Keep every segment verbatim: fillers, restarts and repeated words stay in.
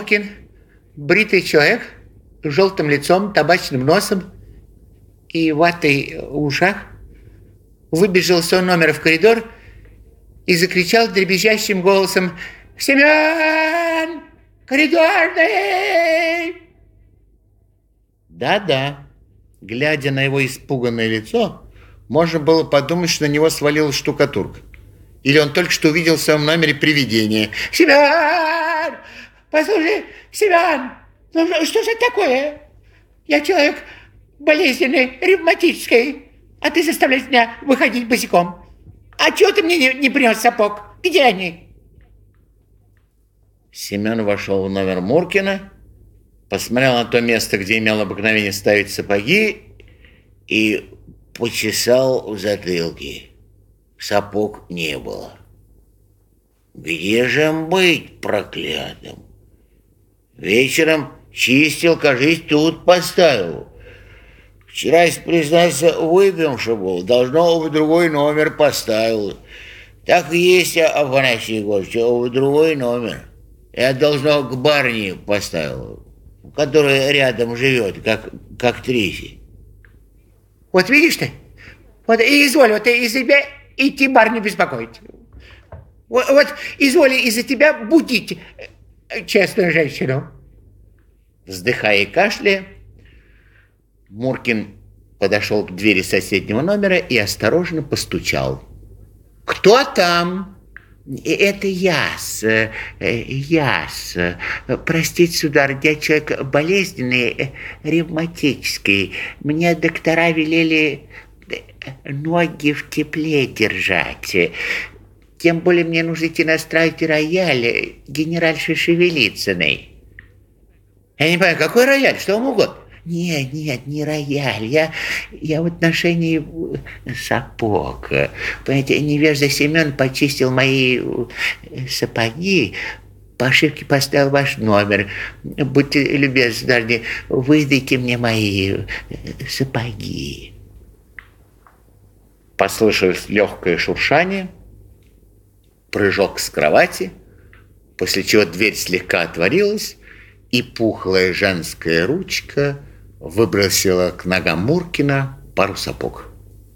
Муркин, бритый человек, с желтым лицом, табачным носом и ватой в ушах, выбежал с своего номера в коридор и закричал дребезжащим голосом: «Семен! Коридорный!» Да-да, глядя на его испуганное лицо, можно было подумать, что на него свалилась штукатурка. Или он только что увидел в своем номере привидение. «Семен! Послушай, Семен! Ну что же это такое? Я человек болезненный, ревматический, а ты заставляешь меня выходить босиком. А чего ты мне не, не принес сапог? Где они?» Семен вошел в номер Муркина, посмотрел на то место, где имел обыкновение ставить сапоги, и почесал в затылке. Сапог не было. Где же им быть, проклятым? Вечером чистил, кажись, тут поставил. Вчера, если признаться, выпивший был, должно в другой номер поставил. Так и есть, Афанасий Егорович, в другой номер. Я, должно, к барыне поставил, которая рядом живет, как, как актрисе. Вот видишь ты, вот и изволь, вот из-за тебя идти барыню беспокоить. Вот, вот изволь из-за тебя будить честную женщину. Вздыхая и кашляя, Муркин подошел к двери соседнего номера и осторожно постучал. «Кто там?» «Это я-с, я-с. Простите, сударь, я человек болезненный, ревматический. Мне доктора велели ноги в тепле держать. Тем более мне нужно идти настраивать рояль генеральши Шевелицыной». «Я не понимаю, какой рояль? Что вам угодно?» «Нет, нет, не рояль. Я, я в отношении сапог. Понимаете, невежда Семен почистил мои сапоги, по ошибке поставил ваш номер. Будьте любезны, сударыня, выдайте мне мои сапоги». Послышалось легкое шуршание, прыжок с кровати, после чего дверь слегка отворилась, и пухлая женская ручка выбросила к ногам Муркина пару сапог.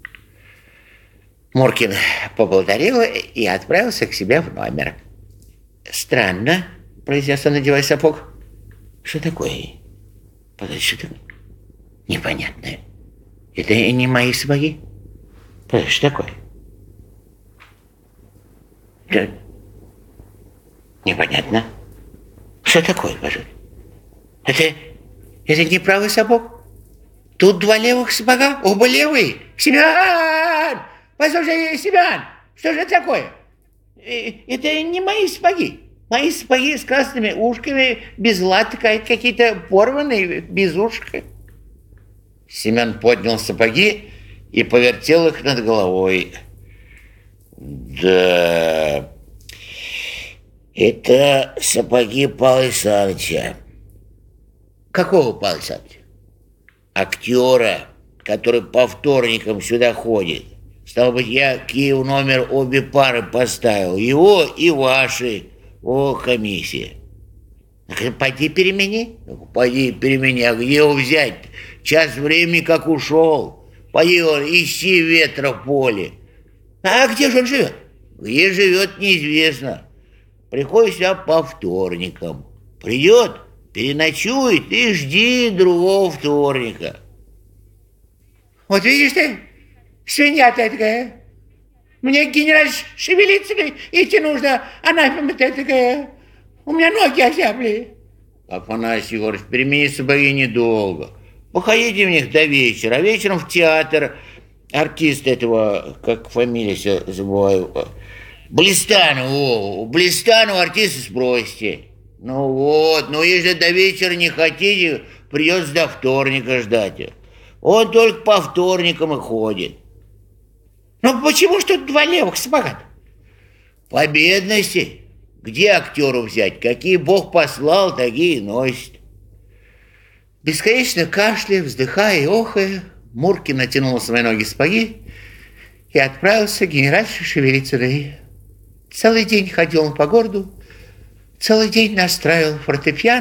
Муркин поблагодарил и отправился к себе в номер. «Странно», — произнес он, надевая сапог. «Что такое? Подожди, что такое? Непонятное. Это не мои сапоги? Подожди, что такое? Это... Непонятно. Что такое, пожалуйста? Это, это не правый сапог? Тут два левых сапога, оба левые. Семен! Послушай, Семен, что же это такое? Это не мои сапоги. Мои сапоги с красными ушками, без латка, какие-то порванные, без ушка. Семен поднял сапоги и повертел их над головой. Да... Это сапоги Павла Александровича. Какого Павла Александровича? Актера, который по вторникам сюда ходит. Стало быть, я к Киеву номер обе пары поставил. Его и ваши. О, комиссия. Пойди перемени. Пойди перемени. А где его взять? Час времени как ушел. Пойди, ищи ветра в поле. А где же он живет? Где живет, неизвестно. Приходит сюда по вторникам. Придет, переночует и жди другого вторника. Вот видишь ты, свинья ты такая. Мне к генераль Шевелицыной идти нужно, она такая. У меня ноги озябли. Афанасий Егорович, перемени сапоги недолго. Походите в них до вечера, а вечером в театр. Артист этого, как фамилия все забываю... Блистану, о, Блистану артиста спросите. Ну вот, ну если до вечера не хотите, придется до вторника ждать. Он только по вторникам и ходит. Ну почему ж тут два левых сапога? По бедности. Где актеру взять? Какие Бог послал, такие и носит. Бесконечно кашляя, вздыхая и охая, Муркин натянул свои ноги сапоги и отправился к генеральше Шевелицыной. Целый день ходил он по городу, целый день настраивал фортепиано,